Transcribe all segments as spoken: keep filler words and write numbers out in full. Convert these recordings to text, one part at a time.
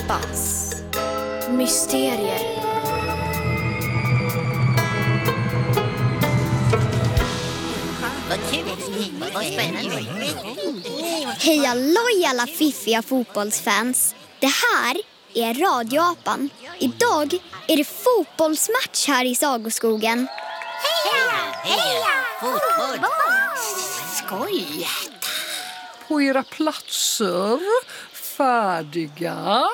Aspans mysterier. Hej alloj alla fiffiga fotbollsfans. Det här är Radio Apan. Idag är det fotbollsmatch här i Sagoskogen. Heja! Heja! Fotboll! Skoj! På era platser, färdiga.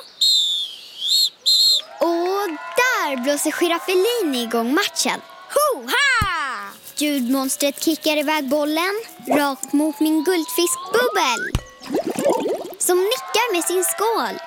Och där blåser Giraffelin igång matchen. Ho-ha! Ljudmonstret kickar iväg bollen rakt mot min guldfisk Bubbel, som nickar med sin skål.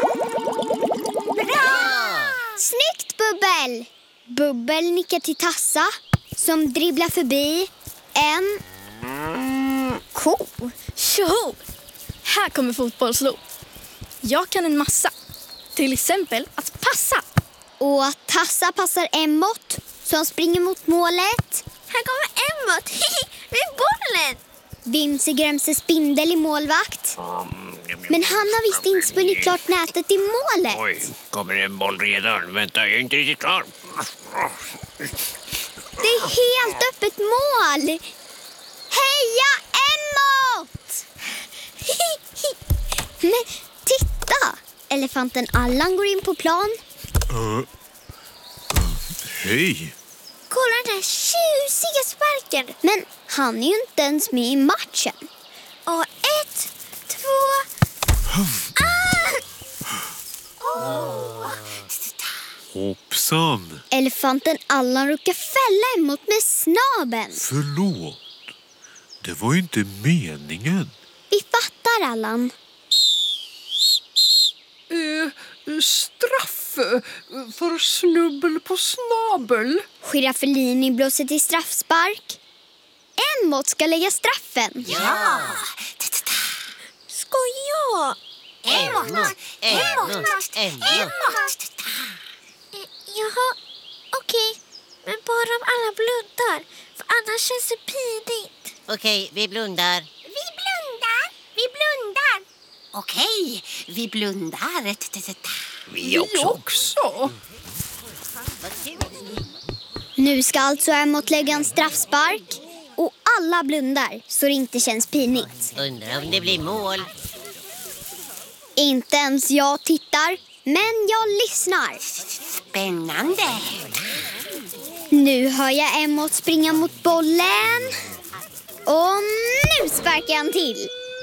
Bra! Snyggt, Bubbel! Bubbel nickar till Tassa, som dribblar förbi en ko. Tjoho! Här kommer fotbollslo. Jag kan en massa. Till exempel att passa. Och att Tassa passar Emmott, som springer mot målet. Här kommer Emmott med bollen. Vimse Grämse Spindel i målvakt. Men han har visst inte spunnit klart nätet i målet. Oj, kommer en boll redan? Vänta, jag är inte riktigt klar. Det är helt öppet mål. Heja Emmott! Men titta! Elefanten Allan går in på plan. Uh, uh, Hej! Kolla den där tjusiga sparken. Men han är ju inte ens med i matchen. Och ett, två... Ah! Oh. Hoppsan! Elefanten Allan råkar fälla emot med snaben. Förlåt. Det var ju inte meningen. Vi fattar, Allan. Eh, straff för snubbel på snabel. Giraffelini blåser till straffspark. Emmott ska lägga straffen. Ja! Ska jag? Emmott! Emmott! Emmott! Jaha, okej. Men bara om alla blundar. För annars känns det pinigt. Okej, vi blundar. Vi blundar. Vi blundar. Okej, vi blundar. Vi också. också. Nu ska alltså Emmott lägga en straffspark. Och alla blundar så det inte känns pinigt. Undrar om det blir mål. Inte ens jag tittar, men jag lyssnar. Spännande. Nu hör jag Emmott springa mot bollen. Och nu sparkar han till.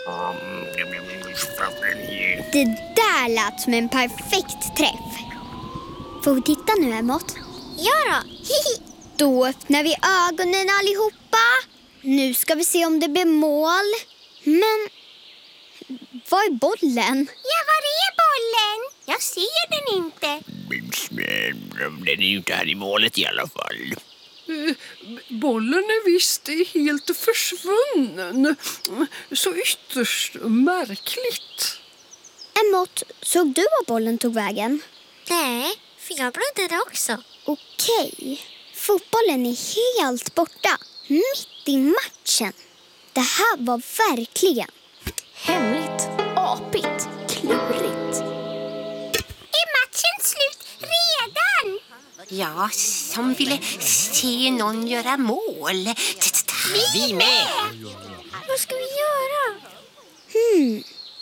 Det där lät som en perfekt träff. Får vi titta nu, Emmott? Ja då. Då öppnar vi ögonen allihopa. Nu ska vi se om det blir mål. Men var är bollen? Ja, var är bollen? Jag ser den inte. Den är ju inte här i målet i alla fall. Eh, bollen är visst helt försvunnen. Så ytterst märkligt. Emmott, såg du var bollen tog vägen? Nej, för jag blundade också. Okej. Fotbollen är helt borta. Mitt i matchen. Det här var verkligen Hemligt, apigt, klurigt. Är matchen slut redan? Ja, som ville se någon göra mål. Vi med. Vad ska vi göra? Hmm.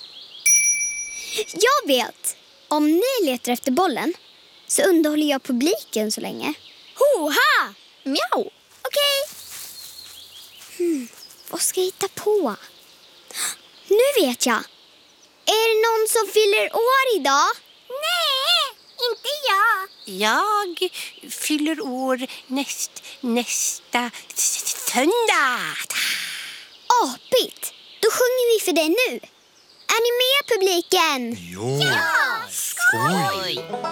Jag vet. Om ni letar efter bollen så underhåller jag publiken så länge. Hoha! Mjau! Okej. Hmm. Vad ska jag hitta på? Nu vet jag. Är det någon som fyller år idag? Nej, inte jag. Jag fyller år näst, nästa söndag. Apigt. Då sjunger vi för dig nu. Är ni med, publiken? Ja, skoj!